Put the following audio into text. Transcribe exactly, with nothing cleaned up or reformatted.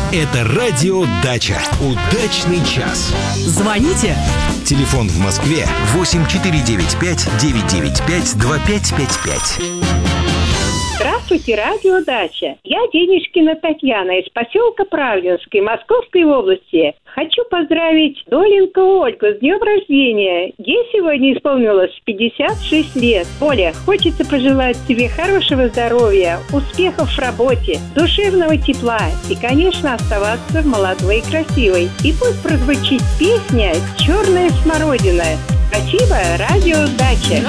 Это радио «Дача». Удачный час. Звоните. Телефон в Москве восемь четыре девять пять девять девять пять два пять пять пять. Здравствуйте, радио «Дача». Я Денежкина Татьяна из поселка Правдинский Московской области. Хочу поздравить Доленко Ольгу с днем рождения. Ей сегодня исполнилось пятьдесят шесть лет. Оля, хочется пожелать тебе хорошего здоровья, успехов в работе, душевного тепла и, конечно, оставаться молодой и красивой. И пусть прозвучит песня «Черная смородина». Спасибо, радио «Дача».